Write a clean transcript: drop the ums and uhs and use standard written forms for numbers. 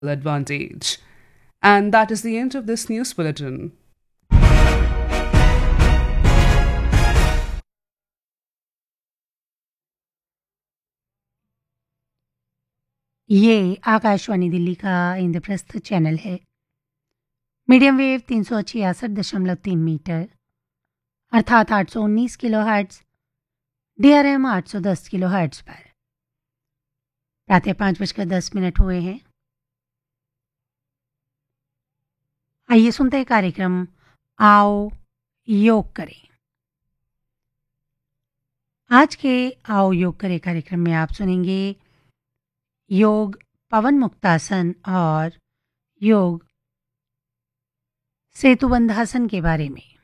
advantage. And that is the end of this news bulletin. ये आकाशवाणी दिल्ली का Indraprastha channel है। Medium wave 366.3 metre अर्थात 819 kilo hertz, DRM 810 kilo hertz पर प्रातः 5:10 हुए हैं। आइए सुनते हैं कार्यक्रम आओ योग करें। आज के आओ योग करें कार्यक्रम में आप सुनेंगे योग पवन मुक्तासन और योग सेतुबंधासन के बारे में।